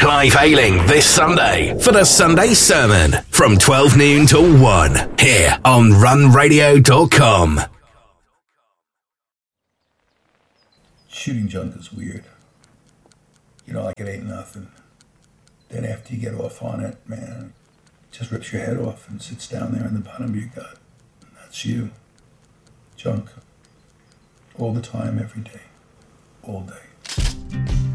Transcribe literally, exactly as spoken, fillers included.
Clive Ayling this Sunday for the Sunday Sermon from twelve noon till one here on run radio dot com. Shooting junk is weird. You know, like it ain't nothing. Then after you get off on it, man, it just rips your head off and sits down there in the bottom of your gut. And that's you. Junk. All the time, every day. All day.